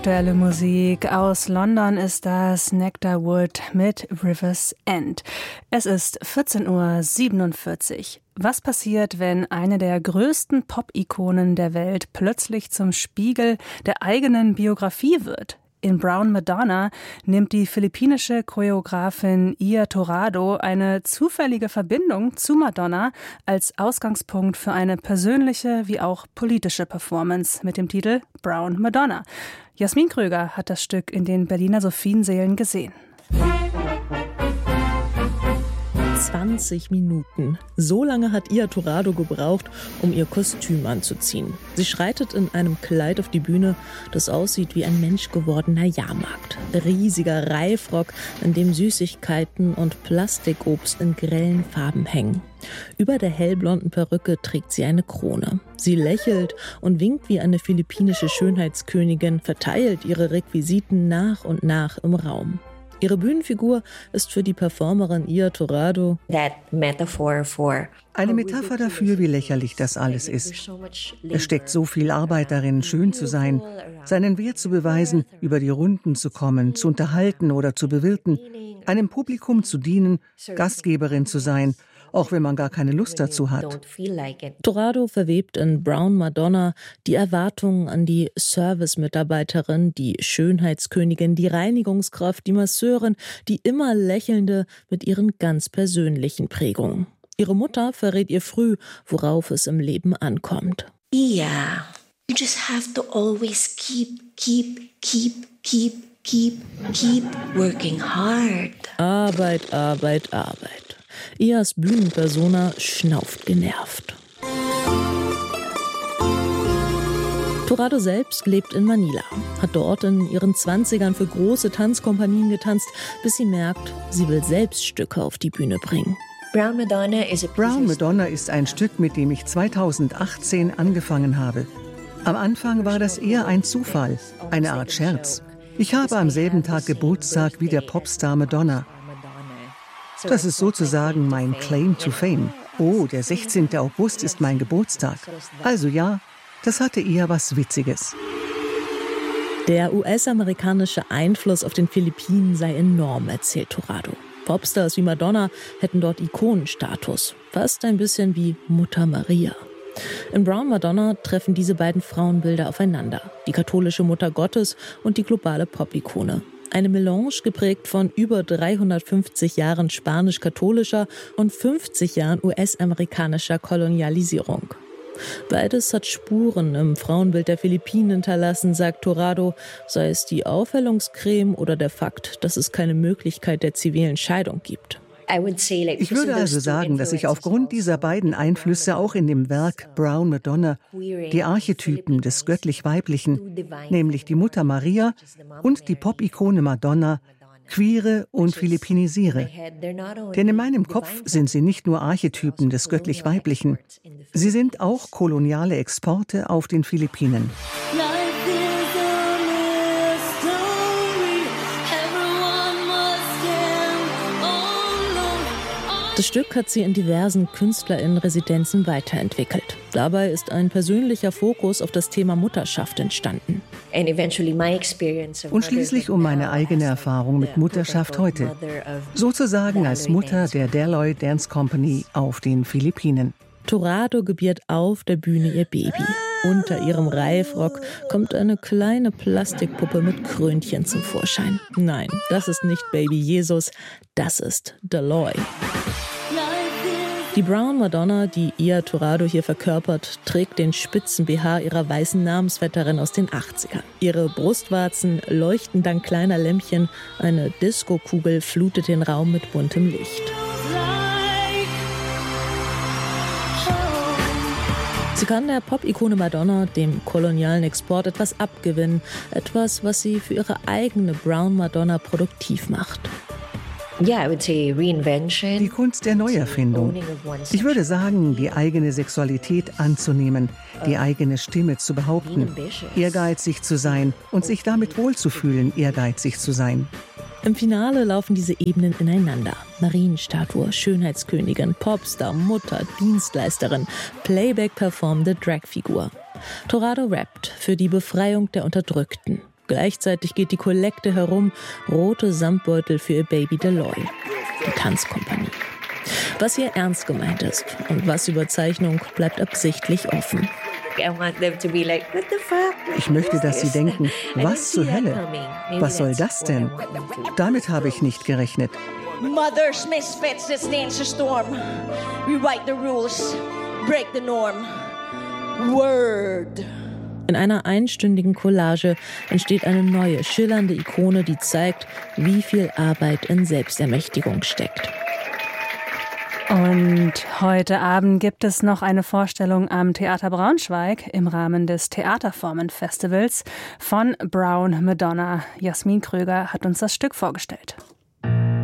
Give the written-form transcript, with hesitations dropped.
Aktuelle Musik aus London ist das Nectarwood mit River's End. Es ist 14:47 Uhr. Was passiert, wenn eine der größten Pop-Ikonen der Welt plötzlich zum Spiegel der eigenen Biografie wird? In Brown Madonna nimmt die philippinische Choreografin Ia Torrado eine zufällige Verbindung zu Madonna als Ausgangspunkt für eine persönliche wie auch politische Performance mit dem Titel Brown Madonna. Jasmin Kröger hat das Stück in den Berliner Sophiensälen gesehen. 20 Minuten. So lange hat Ia Torrado gebraucht, um ihr Kostüm anzuziehen. Sie schreitet in einem Kleid auf die Bühne, das aussieht wie ein menschgewordener Jahrmarkt. Riesiger Reifrock, in dem Süßigkeiten und Plastikobst in grellen Farben hängen. Über der hellblonden Perücke trägt sie eine Krone. Sie lächelt und winkt wie eine philippinische Schönheitskönigin, verteilt ihre Requisiten nach und nach im Raum. Ihre Bühnenfigur ist für die Performerin Ia Torrado eine Metapher dafür, wie lächerlich das alles ist. Es steckt so viel Arbeit darin, schön zu sein, seinen Wert zu beweisen, über die Runden zu kommen, zu unterhalten oder zu bewirten, einem Publikum zu dienen, Gastgeberin zu sein, auch wenn man gar keine Lust dazu hat. Torrado verwebt in Brown Madonna die Erwartungen an die Service-Mitarbeiterin, die Schönheitskönigin, die Reinigungskraft, die Masseurin, die immer Lächelnde mit ihren ganz persönlichen Prägungen. Ihre Mutter verrät ihr früh, worauf es im Leben ankommt. Yeah, you just have to always keep working hard. Arbeit, Arbeit, Arbeit. Ias Bühnenpersona schnauft genervt. Torrado selbst lebt in Manila, hat dort in ihren 20ern für große Tanzkompanien getanzt, bis sie merkt, sie will selbst Stücke auf die Bühne bringen. Brown Madonna ist ein Stück, mit dem ich 2018 angefangen habe. Am Anfang war das eher ein Zufall, eine Art Scherz. Ich habe am selben Tag Geburtstag wie der Popstar Madonna. Das ist sozusagen mein Claim to Fame. Oh, der 16. August ist mein Geburtstag. Also ja, das hatte eher was Witziges. Der US-amerikanische Einfluss auf den Philippinen sei enorm, erzählt Torrado. Popstars wie Madonna hätten dort Ikonenstatus. Fast ein bisschen wie Mutter Maria. In Brown Madonna treffen diese beiden Frauenbilder aufeinander. Die katholische Mutter Gottes und die globale Pop-Ikone. Eine Melange geprägt von über 350 Jahren spanisch-katholischer und 50 Jahren US-amerikanischer Kolonialisierung. Beides hat Spuren im Frauenbild der Philippinen hinterlassen, sagt Torrado, sei es die Aufhellungscreme oder der Fakt, dass es keine Möglichkeit der zivilen Scheidung gibt. Ich würde also sagen, dass ich aufgrund dieser beiden Einflüsse auch in dem Werk Brown Madonna die Archetypen des göttlich-weiblichen, nämlich die Mutter Maria und die Pop-Ikone Madonna, queere und philippinisiere. Denn in meinem Kopf sind sie nicht nur Archetypen des göttlich-weiblichen, sie sind auch koloniale Exporte auf den Philippinen. Das Stück hat sie in diversen KünstlerInnen-Residenzen weiterentwickelt. Dabei ist ein persönlicher Fokus auf das Thema Mutterschaft entstanden. Und schließlich um meine eigene Erfahrung mit Mutterschaft heute. Sozusagen als Mutter der Deloy Dance Company auf den Philippinen. Torrado gebiert auf der Bühne ihr Baby. Unter ihrem Reifrock kommt eine kleine Plastikpuppe mit Krönchen zum Vorschein. Nein, das ist nicht Baby Jesus, das ist Deloy. Die Brown Madonna, die Ia Torrado hier verkörpert, trägt den spitzen BH ihrer weißen Namensvetterin aus den 80ern. Ihre Brustwarzen leuchten dank kleiner Lämpchen, eine Diskokugel flutet den Raum mit buntem Licht. Sie kann der Pop-Ikone Madonna, dem kolonialen Export, etwas abgewinnen. Etwas, was sie für ihre eigene Brown Madonna produktiv macht. Die Kunst der Neuerfindung. Ich würde sagen, die eigene Sexualität anzunehmen, die eigene Stimme zu behaupten, ehrgeizig zu sein und sich damit wohlzufühlen, ehrgeizig zu sein. Im Finale laufen diese Ebenen ineinander. Marienstatue, Schönheitskönigin, Popstar, Mutter, Dienstleisterin, Playback performende Dragfigur. Torrado rappt für die Befreiung der Unterdrückten. Gleichzeitig geht die Kollekte herum, rote Samtbeutel für ihr Baby Deloy. Die Tanzkompanie. Was hier ernst gemeint ist und was Überzeichnung, bleibt absichtlich offen. Ich möchte, dass sie denken, was zur Hölle? Was soll das denn? Damit habe ich nicht gerechnet. Mother's misfits, this dance a storm. Rewrite the rules, break the norm. Word. In einer einstündigen Collage entsteht eine neue, schillernde Ikone, die zeigt, wie viel Arbeit in Selbstermächtigung steckt. Und heute Abend gibt es noch eine Vorstellung am Theater Braunschweig im Rahmen des Theaterformen-Festivals von Brown Madonna. Jasmin Kröger hat uns das Stück vorgestellt.